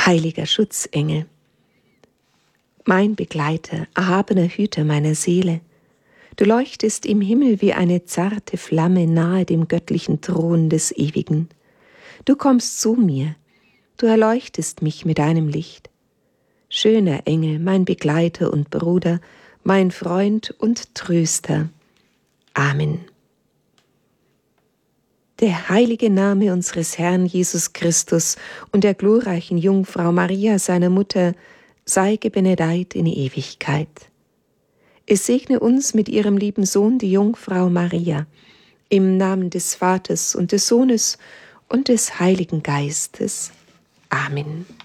Heiliger Schutzengel, mein Begleiter, erhabener Hüter meiner Seele, du leuchtest im Himmel wie eine zarte Flamme nahe dem göttlichen Thron des Ewigen. Du kommst zu mir, du erleuchtest mich mit deinem Licht. Schöner Engel, mein Begleiter und Bruder, mein Freund und Tröster. Amen. Der heilige Name unseres Herrn Jesus Christus und der glorreichen Jungfrau Maria, seiner Mutter, sei gebenedeit in Ewigkeit. Es segne uns mit ihrem lieben Sohn, die Jungfrau Maria, im Namen des Vaters und des Sohnes und des Heiligen Geistes. Amen.